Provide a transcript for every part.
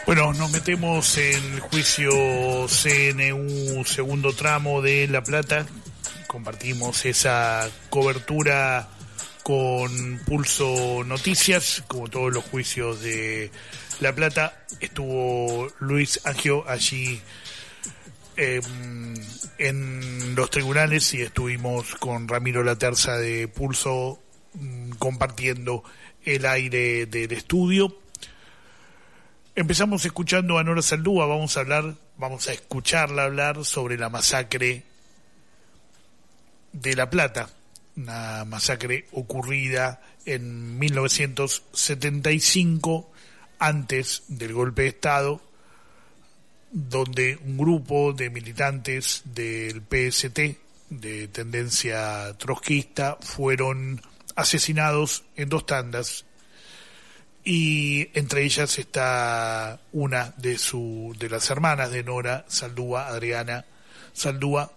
Bueno, nos metemos en el juicio CNU segundo tramo de La Plata. Compartimos esa cobertura con Pulso Noticias, como todos los juicios de La Plata. Estuvo Luis Angio allí en los tribunales y estuvimos con Ramiro Laterza de Pulso compartiendo el aire del estudio. Empezamos escuchando a Nora Saldúa. Vamos a escucharla hablar sobre la masacre de La Plata, una masacre ocurrida en 1975, antes del golpe de Estado, donde un grupo de militantes del PST, de tendencia trotskista, fueron asesinados en 2 tandas, y entre ellas está una de las hermanas de Nora Saldúa, Adriana Saldúa.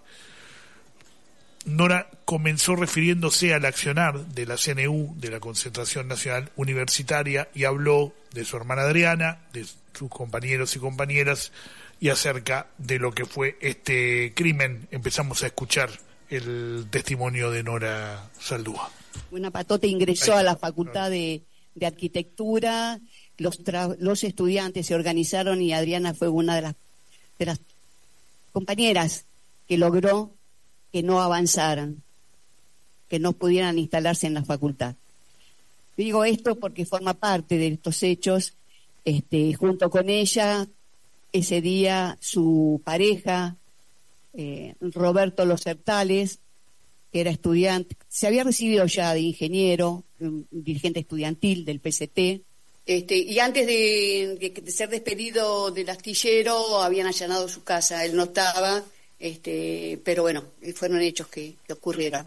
Nora comenzó refiriéndose al accionar de la CNU, de la Concentración Nacional Universitaria, y habló de su hermana Adriana, de sus compañeros y compañeras, y acerca de lo que fue este crimen. Empezamos a escuchar el testimonio de Nora Saldúa. Una patota ingresó a la Facultad de Arquitectura, los estudiantes se organizaron y Adriana fue una de las compañeras que logró que no avanzaran, que no pudieran instalarse en la facultad. Digo esto porque forma parte de estos hechos. Junto con ella, ese día su pareja, Roberto Los Hertales, que era estudiante, se había recibido ya de ingeniero, un dirigente estudiantil del PST, y antes de ser despedido del astillero habían allanado su casa. Él no estaba, pero bueno, fueron hechos que ocurrieron.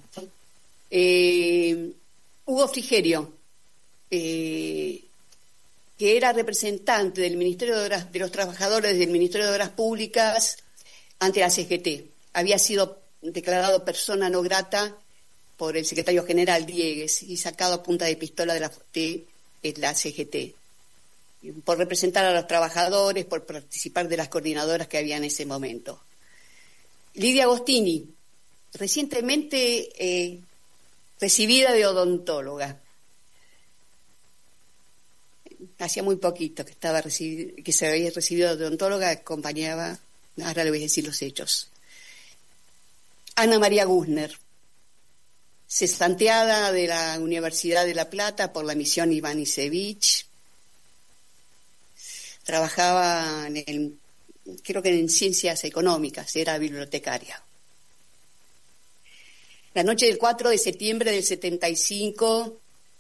Hugo Frigerio, que era representante del Ministerio de los Trabajadores del Ministerio de Obras Públicas ante la CGT, había sido declarado persona no grata por el secretario general Diegues y sacado a punta de pistola de la CGT, por representar a los trabajadores, por participar de las coordinadoras que había en ese momento. Lidia Agostini, recientemente recibida de odontóloga. Hacía muy poquito que se había recibido de odontóloga, acompañaba, ahora le voy a decir los hechos. Ana María Guzner, cesanteada de la Universidad de La Plata por la misión Ivanišević, trabajaba creo que en ciencias económicas, era bibliotecaria. La noche del 4 de septiembre del 75,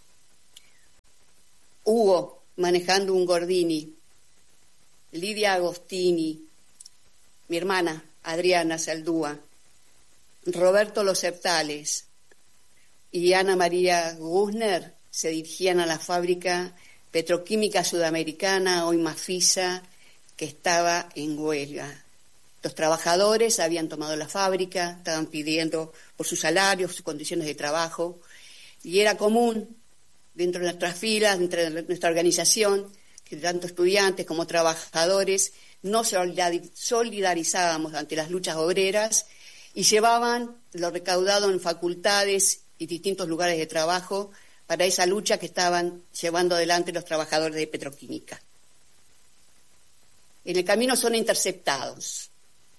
Hugo manejando un Gordini, Lidia Agostini, mi hermana Adriana Saldúa, Roberto Los Hertales y Ana María Guzner se dirigían a la fábrica petroquímica sudamericana, hoy Mafisa, que estaba en huelga. Los trabajadores habían tomado la fábrica, estaban pidiendo por sus salarios, sus condiciones de trabajo, y era común dentro de nuestras filas, dentro de nuestra organización, que tanto estudiantes como trabajadores nos solidarizábamos ante las luchas obreras y llevaban lo recaudado en facultades y distintos lugares de trabajo para esa lucha que estaban llevando adelante los trabajadores de petroquímica. En el camino son interceptados.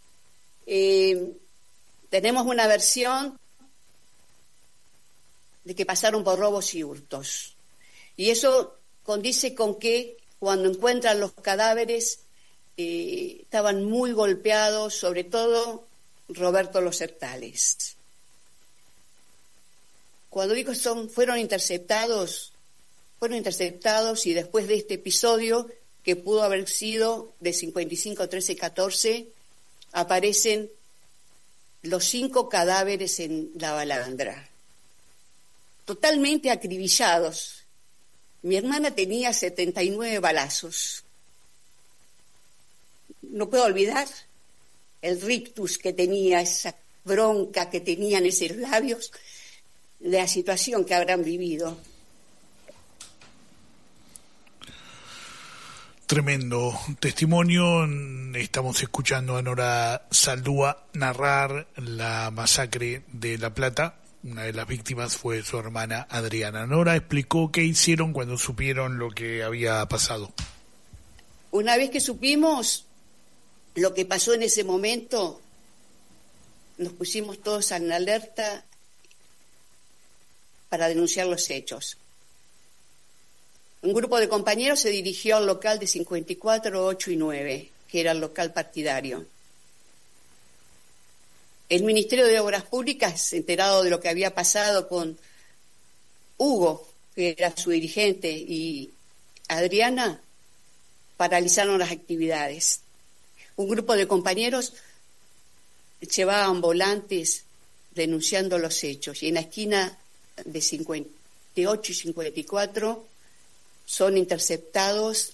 Tenemos una versión de que pasaron por robos y hurtos. Y eso condice con que cuando encuentran los cadáveres estaban muy golpeados, sobre todo Roberto Los Hertales. Cuando digo fueron interceptados y después de este episodio, que pudo haber sido de 55, 13, 14, aparecen los 5 cadáveres en la balandra, totalmente acribillados. Mi hermana tenía 79 balazos. No puedo olvidar el rictus que tenía, esa bronca que tenían esos labios, de la situación que habrán vivido. Tremendo testimonio. Estamos escuchando a Nora Saldúa narrar la masacre de La Plata. Una de las víctimas fue su hermana Adriana. Nora explicó qué hicieron cuando supieron lo que había pasado. Una vez que supimos lo que pasó en ese momento, nos pusimos todos en alerta para denunciar los hechos. Un grupo de compañeros se dirigió al local de 54, 8 y 9, que era el local partidario. El Ministerio de Obras Públicas, enterado de lo que había pasado con Hugo, que era su dirigente, y Adriana, paralizaron las actividades. Un grupo de compañeros llevaban volantes denunciando los hechos, y en la esquina de 58 y 54 son interceptados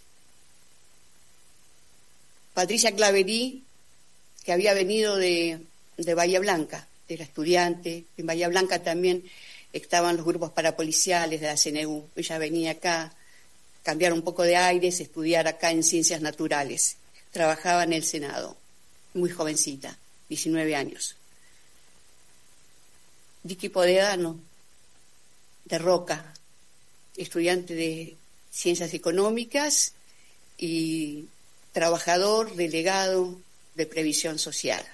Patricia Claverí, que había venido de Bahía Blanca, era estudiante. En Bahía Blanca también estaban los grupos parapoliciales de la CNU. Ella venía acá a cambiar un poco de aires, estudiar acá en Ciencias Naturales. Trabajaba en el Senado, muy jovencita, 19 años. Vicky Podedano, de Roca, estudiante de Ciencias Económicas y trabajador delegado de Previsión Social.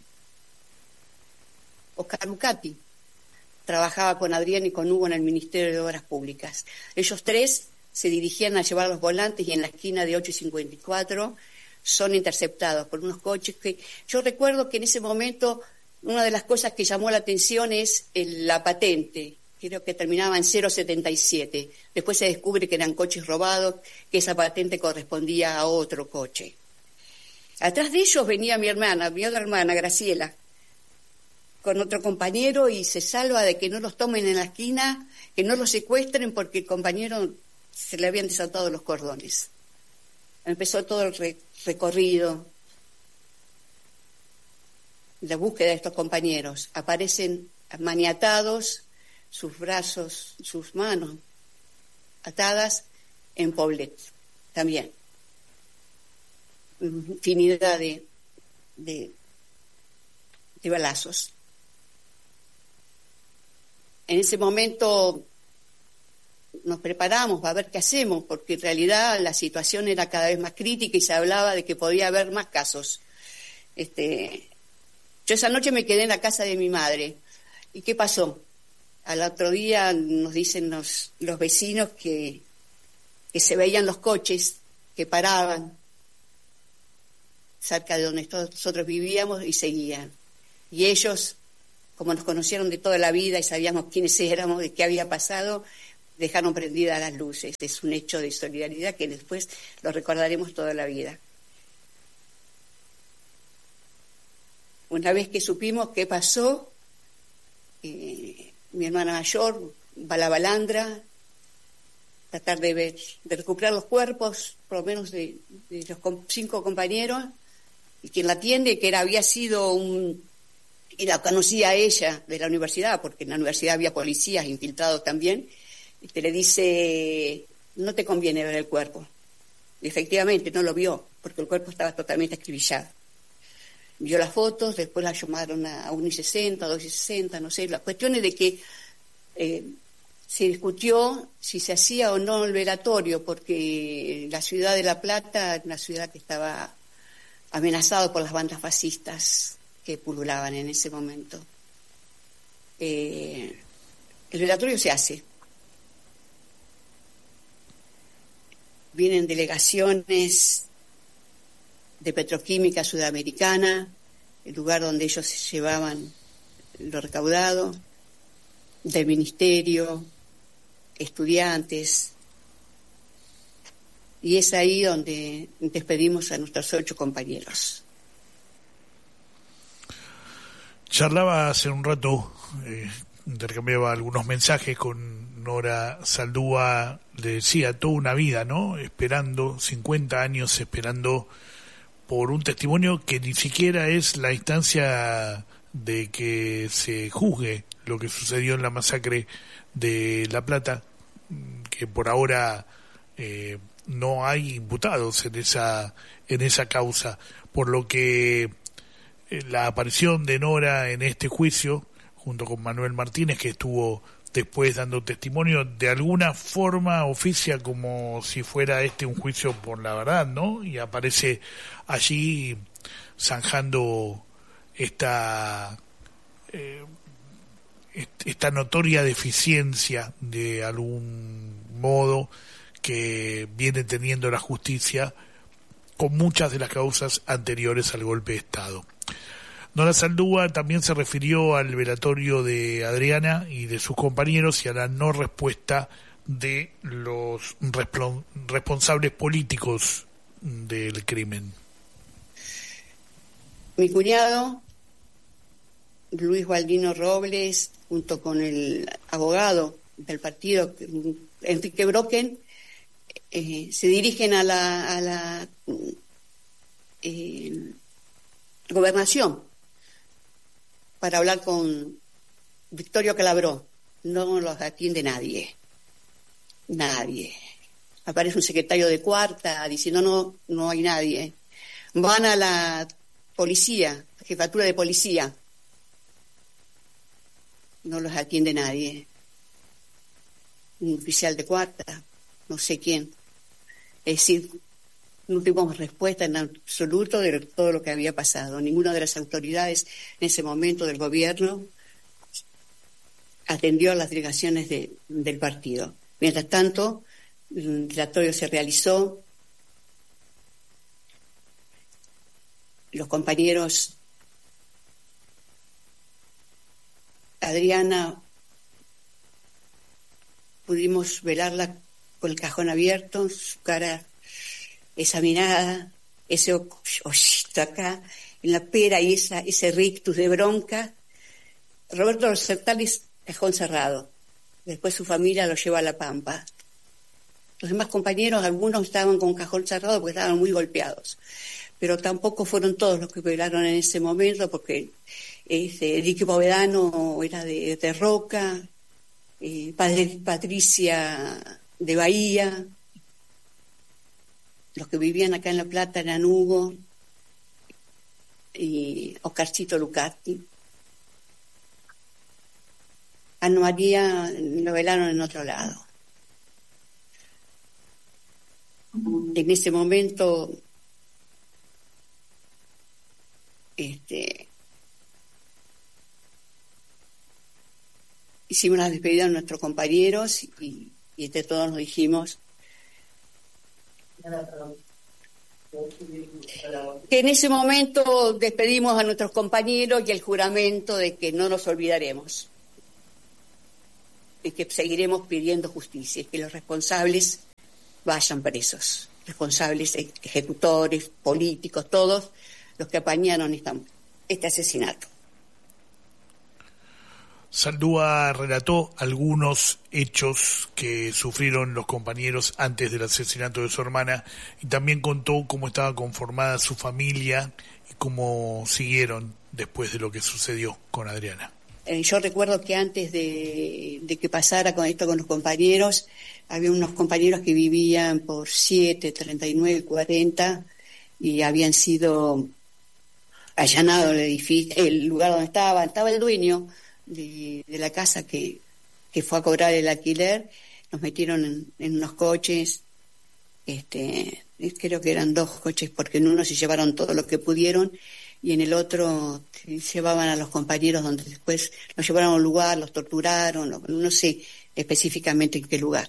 Oscar Lucati trabajaba con Adrián y con Hugo en el Ministerio de Obras Públicas. Ellos tres se dirigían a llevar los volantes y en la esquina de 8 y 54 son interceptados por unos coches que... Yo recuerdo que en ese momento una de las cosas que llamó la atención es la patente. Creo que terminaba en 077. Después se descubre que eran coches robados, que esa patente correspondía a otro coche. Atrás de ellos venía mi otra hermana, Graciela, con otro compañero, y se salva de que no los tomen en la esquina, que no los secuestren, porque el compañero se le habían desatado los cordones. Empezó todo el recorrido, la búsqueda de estos compañeros. Aparecen maniatados, sus brazos, sus manos atadas en Poblet también. Infinidad de balazos. En ese momento nos preparamos a ver qué hacemos, porque en realidad la situación era cada vez más crítica y se hablaba de que podía haber más casos. Yo esa noche me quedé en la casa de mi madre. ¿Y qué pasó? Al otro día nos dicen los vecinos que se veían los coches que paraban cerca de donde nosotros vivíamos y seguían. Y ellos, como nos conocieron de toda la vida y sabíamos quiénes éramos, de qué había pasado, dejaron prendidas las luces. Es un hecho de solidaridad que después lo recordaremos toda la vida. Una vez que supimos qué pasó, mi hermana mayor va a la balandra, tratar de recuperar los cuerpos, por lo menos de los 5 compañeros, y quien la atiende, que había sido y la conocía a ella de la universidad, porque en la universidad había policías infiltrados también, le dice, no te conviene ver el cuerpo. Y efectivamente no lo vio, porque el cuerpo estaba totalmente escribillado. Vio las fotos, después la llamaron a 1,60, 2,60, no sé. La cuestión es de que se discutió si se hacía o no el velatorio, porque la ciudad de La Plata era una ciudad que estaba amenazada por las bandas fascistas que pululaban en ese momento. El velatorio se hace. Vienen delegaciones de Petroquímica Sudamericana, el lugar donde ellos se llevaban lo recaudado, del ministerio, estudiantes, y es ahí donde despedimos a nuestros 8 compañeros. Charlaba hace un rato, intercambiaba algunos mensajes con Nora Saldúa, le decía toda una vida, ¿no? Esperando, 50 años esperando por un testimonio que ni siquiera es la instancia de que se juzgue lo que sucedió en la masacre de La Plata, que por ahora no hay imputados en esa causa, por lo que la aparición de Nora en este juicio, junto con Manuel Martínez, que estuvo después dando testimonio, de alguna forma oficia como si fuera un juicio por la verdad, ¿no? Y aparece allí zanjando esta notoria deficiencia de algún modo que viene teniendo la justicia con muchas de las causas anteriores al golpe de Estado. Nora Saldúa también se refirió al velatorio de Adriana y de sus compañeros y a la no respuesta de los responsables políticos del crimen. Mi cuñado, Luis Baldino Robles, junto con el abogado del partido, Enrique Brocken, se dirigen a la gobernación para hablar con Victorio Calabró. No los atiende nadie. Aparece un secretario de cuarta diciendo no hay nadie. Van a la policía, jefatura de policía. No los atiende nadie. Un oficial de cuarta, no sé quién. Es decir, no tuvimos respuesta en absoluto de todo lo que había pasado. Ninguna de las autoridades en ese momento del gobierno atendió a las delegaciones del partido. Mientras tanto, el velatorio se realizó. Los compañeros Adriana pudimos velarla con el cajón abierto, su cara examinada, ese hoyito acá en la pera y ese rictus de bronca. Roberto Los Certales, cajón cerrado. Después su familia lo lleva a La Pampa. Los demás compañeros, algunos estaban con cajón cerrado porque estaban muy golpeados. Pero tampoco fueron todos los que velaron en ese momento, porque Enrique Povedano era de Roca, Patricia de Bahía. Los que vivían acá en La Plata eran Hugo y Oscarcito Lucati. Ana María lo velaron en otro lado. En ese momento hicimos la despedida de nuestros compañeros y entre todos nos dijimos que en ese momento despedimos a nuestros compañeros y el juramento de que no nos olvidaremos, y que seguiremos pidiendo justicia, y que los responsables vayan presos, responsables, ejecutores, políticos, todos los que apañaron este asesinato. Saldúa relató algunos hechos que sufrieron los compañeros antes del asesinato de su hermana y también contó cómo estaba conformada su familia y cómo siguieron después de lo que sucedió con Adriana. Yo recuerdo que antes de que pasara con esto con los compañeros, había unos compañeros que vivían por 7, 39, 40 y habían sido allanados el edificio, el lugar donde estaba el dueño de la casa que fue a cobrar el alquiler. Nos metieron en unos coches, creo que eran 2 coches, porque en uno se llevaron todo lo que pudieron y en el otro llevaban a los compañeros, donde después los llevaron a un lugar, los torturaron, no sé específicamente en qué lugar.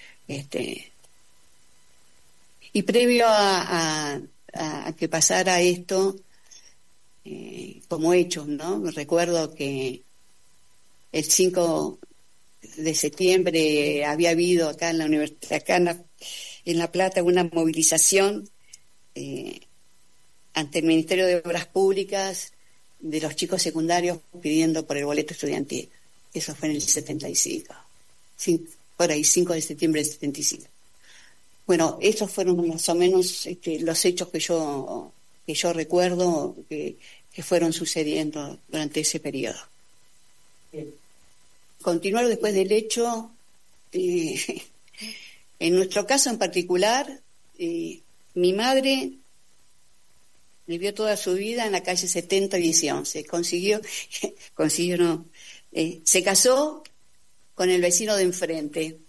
Y previo a que pasara esto, como hecho, ¿no? Recuerdo que el 5 de septiembre había habido acá en la universidad, acá en La Plata, una movilización ante el Ministerio de Obras Públicas de los chicos secundarios pidiendo por el boleto estudiantil. Eso fue en el 75, por ahí, 5 de septiembre del 75. Bueno, esos fueron más o menos los hechos que yo recuerdo que fueron sucediendo durante ese periodo. Continuar después del hecho, En nuestro caso en particular, mi madre vivió toda su vida en la calle 70 y 11. Se casó con el vecino de enfrente.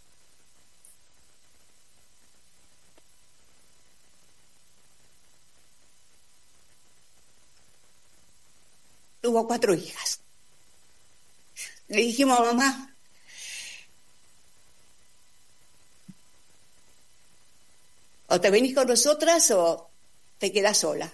Tuvo 4 hijas. Le dijimos a mamá, o te venís con nosotras o te quedás sola.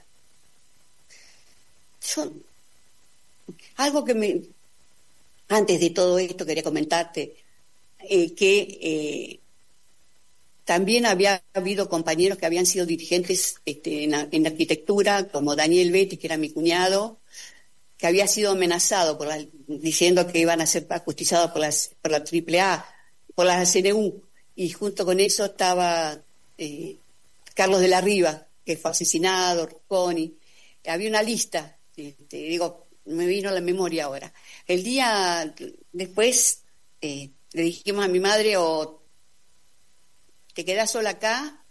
Antes de todo esto quería comentarte que también había habido compañeros que habían sido dirigentes en arquitectura, como Daniel Betis, que era mi cuñado, que había sido amenazado diciendo que iban a ser ajusticiados por la AAA, por la CNU, y junto con eso estaba Carlos de la Riva, que fue asesinado, Rusconi. Había una lista, me vino a la memoria ahora. El día después le dijimos a mi madre, o te quedás sola acá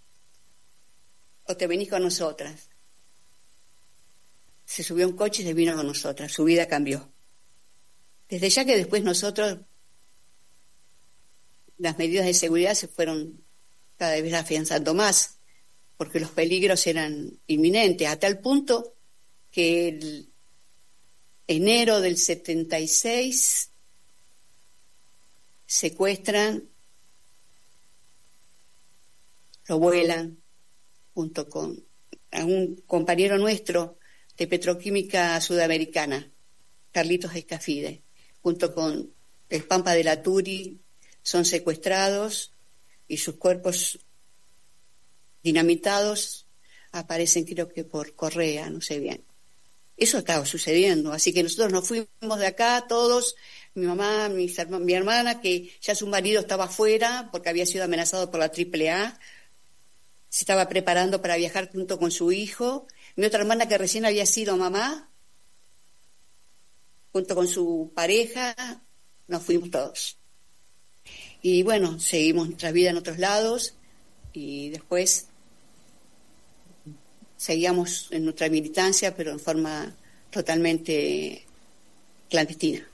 o te venís con nosotras. Se subió a un coche y se vino con nosotras. Su vida cambió. Desde ya que después nosotros, las medidas de seguridad se fueron cada vez afianzando más, porque los peligros eran inminentes, a tal punto que el enero del 76 secuestran, lo vuelan junto con a un compañero nuestro de Petroquímica Sudamericana, Carlitos Escafide, junto con el Pampa de la Turi, son secuestrados y sus cuerpos dinamitados aparecen, creo que por Correa, no sé bien. Eso estaba sucediendo, así que nosotros nos fuimos de acá todos, mi mamá, mi hermana, que ya su marido estaba afuera porque había sido amenazado por la AAA, se estaba preparando para viajar junto con su hijo, mi otra hermana que recién había sido mamá, junto con su pareja, nos fuimos todos. Y bueno, seguimos nuestra vida en otros lados y después seguíamos en nuestra militancia, pero en forma totalmente clandestina.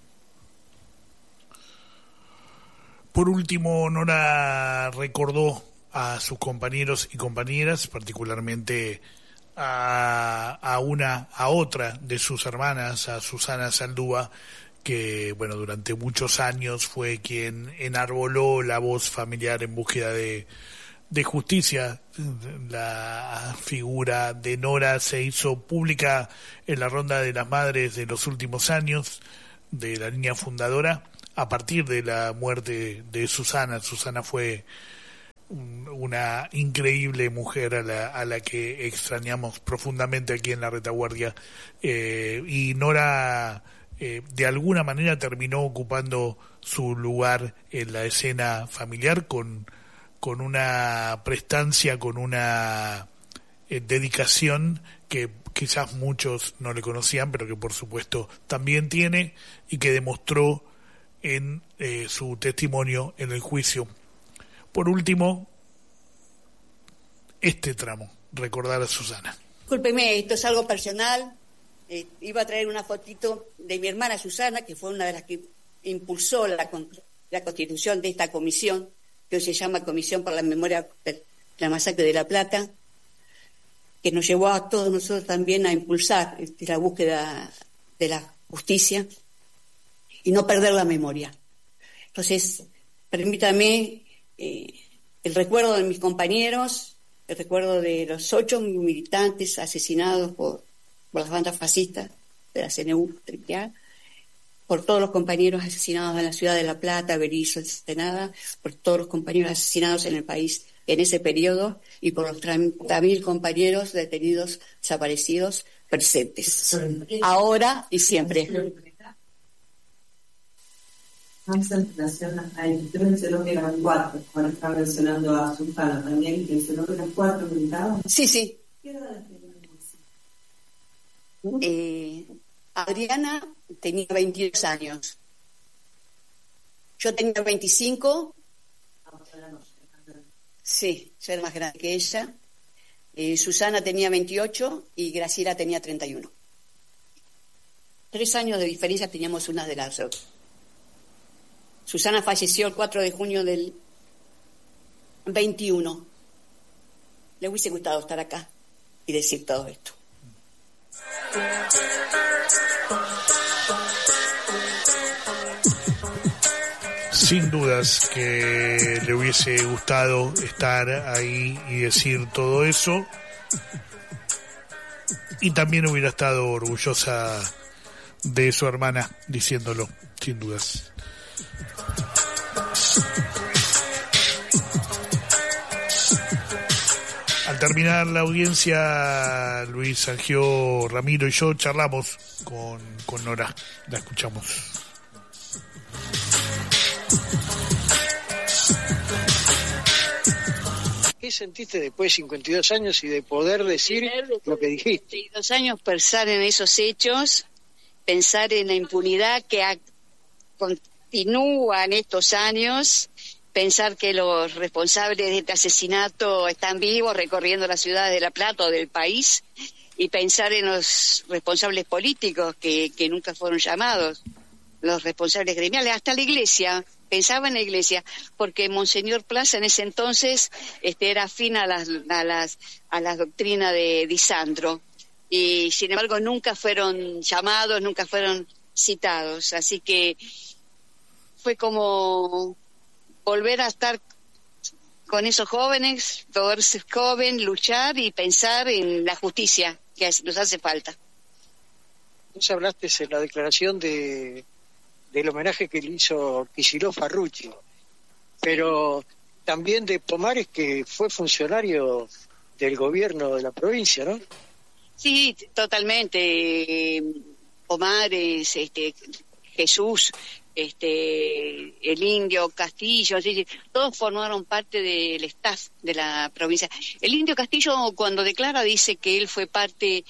Por último, Nora recordó a sus compañeros y compañeras, particularmente a otra de sus hermanas, a Susana Saldúa, que bueno, durante muchos años fue quien enarboló la voz familiar en búsqueda de justicia. La figura de Nora se hizo pública en la ronda de las madres de los últimos años de la línea fundadora a partir de la muerte de Susana. Susana fue una increíble mujer a la que extrañamos profundamente aquí en la retaguardia, y Nora de alguna manera terminó ocupando su lugar en la escena familiar con una prestancia, con una dedicación que quizás muchos no le conocían, pero que por supuesto también tiene y que demostró en su testimonio en el juicio. Por último, este tramo, recordar a Susana. Discúlpeme, esto es algo personal. Iba a traer una fotito de mi hermana Susana, que fue una de las que impulsó la constitución de esta comisión, que hoy se llama Comisión por la Memoria de la Masacre de La Plata, que nos llevó a todos nosotros también a impulsar la búsqueda de la justicia y no perder la memoria. Entonces, permítame el recuerdo de mis compañeros, el recuerdo de los 8 militantes asesinados por las bandas fascistas de la CNU, AAA, por todos los compañeros asesinados en la ciudad de La Plata, Berisso, Ensenada, por todos los compañeros asesinados en el país en ese periodo y por los 30.000 compañeros detenidos, desaparecidos, presentes, ahora y siempre. En relación a usted mencionó que eran 4, ahora está mencionando a Susana también, mencionó que eran 4 militares. Sí. ¿Qué edad tenían? Adriana tenía 22 años. Yo tenía 25. Sí, yo era más grande que ella. Susana tenía 28 y Graciela tenía 31. 3 años de diferencia teníamos una de las otras. Susana falleció el 4 de junio del 21. Le hubiese gustado estar acá y decir todo esto. Sin dudas que le hubiese gustado estar ahí y decir todo eso. Y también hubiera estado orgullosa de su hermana diciéndolo, sin dudas. Al terminar la audiencia, Luis Sergio, Ramiro y yo charlamos con Nora. La escuchamos. ¿Qué sentiste después de 52 años y de poder decir lo que dijiste? 52 años, pensar en esos hechos, pensar en la impunidad que continúa en estos años, pensar que los responsables de este asesinato están vivos recorriendo las ciudades de La Plata o del país, y pensar en los responsables políticos que nunca fueron llamados, los responsables gremiales, hasta la Iglesia. Pensaba en la Iglesia, porque Monseñor Plaza en ese entonces era afín a las doctrinas de Lisandro, y sin embargo nunca fueron llamados, nunca fueron citados, así que fue como volver a estar con esos jóvenes, poder ser joven, luchar y pensar en la justicia que nos hace falta. Vos hablaste en la declaración del homenaje que le hizo Kicillof a Rucci, pero también de Pomares, que fue funcionario del gobierno de la provincia, ¿no? Sí, totalmente. Pomares, Jesús, el Indio Castillo, todos formaron parte del staff de la provincia. El Indio Castillo, cuando declara, dice que él fue parte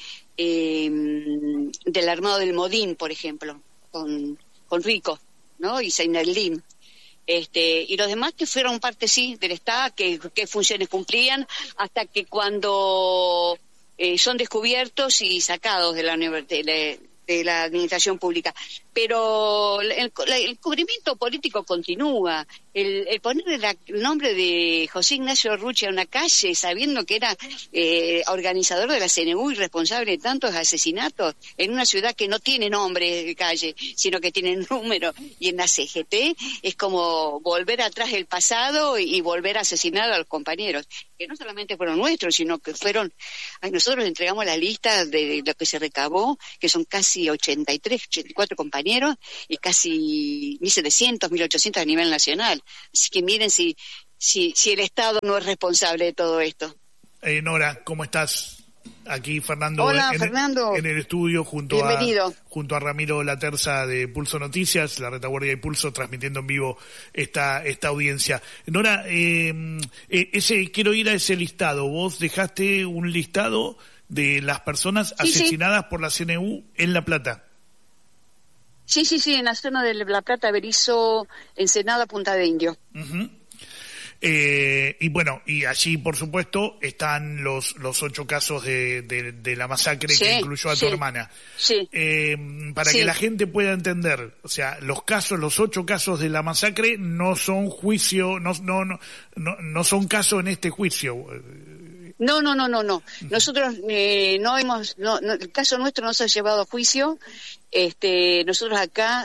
del armado del Modín, por ejemplo, con Rico, ¿no? Y Seineldin. Y los demás que fueron parte, sí, del Estado, que funciones cumplían, hasta que cuando son descubiertos y sacados de la administración pública. Pero el cubrimiento político continúa. El ponerle el nombre de José Ignacio Rucci a una calle, sabiendo que era organizador de la CNU y responsable de tantos asesinatos en una ciudad que no tiene nombre de calle, sino que tiene número, y en la CGT, es como volver atrás el pasado y volver a asesinar a los compañeros, que no solamente fueron nuestros, sino que fueron... Nosotros entregamos la lista de lo que se recabó, que son casi 84 compañeros, y casi 1.700, 1.800 a nivel nacional. Así que miren si el Estado no es responsable de todo esto. Nora, ¿cómo estás? Aquí Fernando. Hola, Fernando. En el estudio junto a Ramiro Laterza de Pulso Noticias, la retaguardia de Pulso, transmitiendo en vivo esta audiencia. Nora, quiero ir a ese listado. Vos dejaste un listado de las personas asesinadas por la CNU en La Plata. Sí, en la zona de La Plata, Berizo, Ensenada, Punta de Indio. Uh-huh. Y bueno, y allí por supuesto están los 8 casos de la masacre, que incluyó a tu hermana. Sí. Para que la gente pueda entender, o sea, los 8 casos de la masacre no son juicio, no son casos en este juicio. No. Nosotros el caso nuestro no se ha llevado a juicio. Nosotros acá,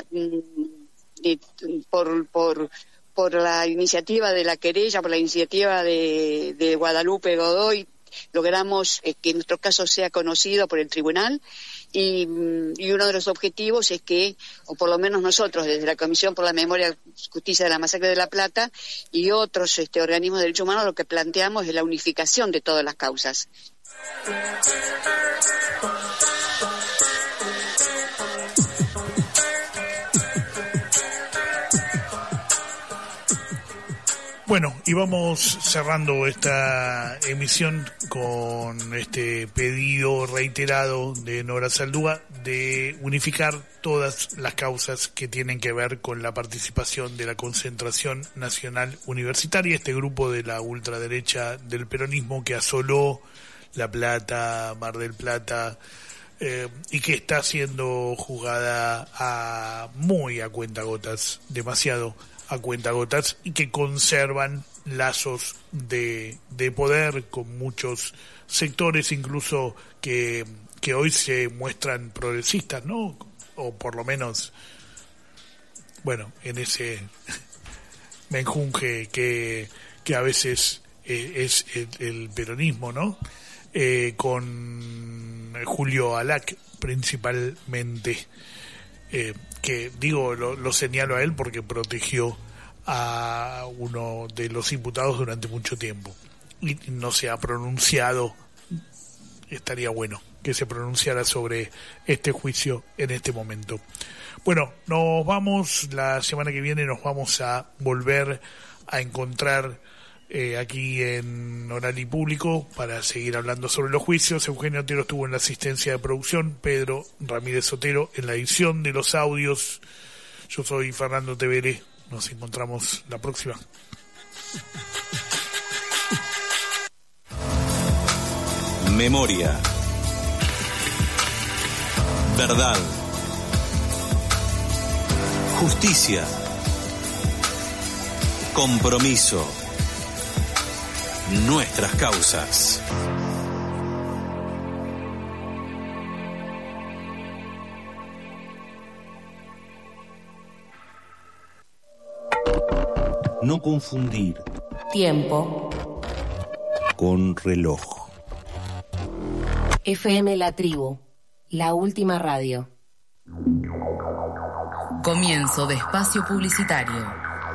por la iniciativa de la querella, por la iniciativa de Guadalupe Godoy, logramos que nuestro caso sea conocido por el tribunal, y uno de los objetivos es que, o por lo menos nosotros, desde la Comisión por la Memoria y Justicia de la Masacre de La Plata y otros organismos de derechos humanos, lo que planteamos es la unificación de todas las causas. Bueno, y vamos cerrando esta emisión con este pedido reiterado de Nora Saldúa de unificar todas las causas que tienen que ver con la participación de la Concentración Nacional Universitaria, este grupo de la ultraderecha del peronismo que asoló La Plata, Mar del Plata, y que está siendo juzgada muy a cuentagotas, demasiado a cuentagotas, y que conservan lazos de poder con muchos sectores, incluso que hoy se muestran progresistas, ¿no? O por lo menos, bueno, en ese menjunje que a veces es el peronismo, ¿no? Con Julio Alac principalmente, que digo, lo señalo a él porque protegió a uno de los imputados durante mucho tiempo y no se ha pronunciado. Estaría bueno que se pronunciara sobre este juicio en este momento. Bueno, nos vamos, la semana que viene nos vamos a volver a encontrar aquí en Oral y Público para seguir hablando sobre los juicios. Eugenio Otero estuvo en la asistencia de producción, Pedro Ramírez Otero en la edición de los audios. Yo soy Fernando Teveré, nos encontramos la próxima. Memoria, verdad, justicia, compromiso, nuestras causas. No confundir tiempo con reloj. FM La Tribu, la última radio. Comienzo de espacio publicitario.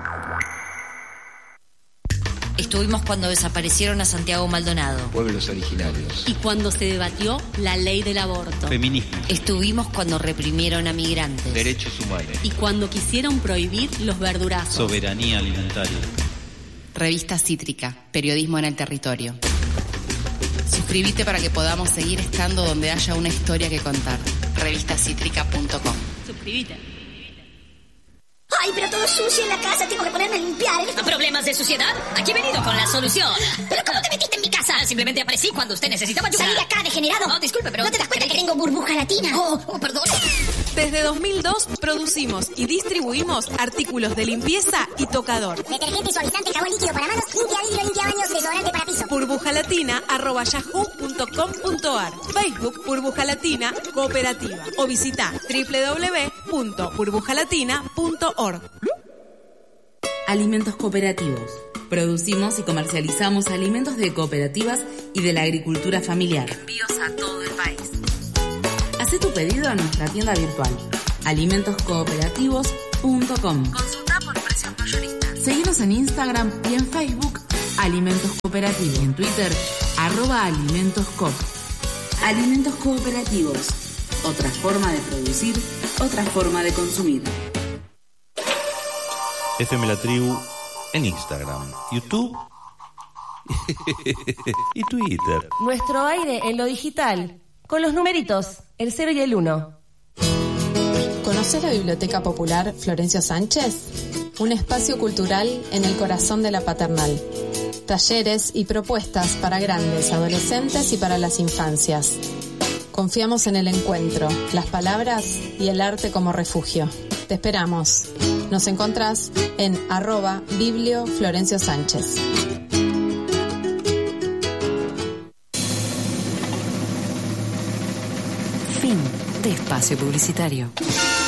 Estuvimos cuando desaparecieron a Santiago Maldonado. Pueblos originarios. Y cuando se debatió la ley del aborto. Feminismo. Estuvimos cuando reprimieron a migrantes. Derechos humanos. Y cuando quisieron prohibir los verdurazos. Soberanía alimentaria. Revista Cítrica, periodismo en el territorio. Suscríbete para que podamos seguir estando donde haya una historia que contar. Revistacítrica.com. Suscríbete. Ay, pero todo sucio en la casa, tengo que ponerme a limpiar. ¿Problemas de suciedad? Aquí he venido con la solución. ¿Pero cómo te metiste en mi casa? Simplemente aparecí cuando usted necesitaba ayuda. Salí de acá, degenerado. No, disculpe, pero... ¿No te das cuenta que tengo burbuja latina? Oh, perdón. Desde 2002 producimos y distribuimos artículos de limpieza y tocador. Detergente, suavizante, jabón líquido para manos, limpia vidrio, limpia baños, desodorante para piso. burbujalatina@yahoo.com.ar. Facebook Burbuja Latina Cooperativa o visita www.burbujalatina.org. Alimentos cooperativos. Producimos y comercializamos alimentos de cooperativas y de la agricultura familiar. Envíos a todo el país. Haz tu pedido a nuestra tienda virtual, alimentoscooperativos.com. Consulta por precios mayoristas. Seguinos en Instagram y en Facebook, Alimentos Cooperativos. Y en Twitter, @alimentoscoop. Alimentos cooperativos. Otra forma de producir, otra forma de consumir. FM La Tribu en Instagram, YouTube y Twitter. Nuestro aire en lo digital, con los numeritos, el 0 y el 1. ¿Conoces la Biblioteca Popular Florencio Sánchez? Un espacio cultural en el corazón de la Paternal. Talleres y propuestas para grandes, adolescentes y para las infancias. Confiamos en el encuentro, las palabras y el arte como refugio. Te esperamos. Nos encontrás en @Biblio Florencio Sánchez. Fin de espacio publicitario.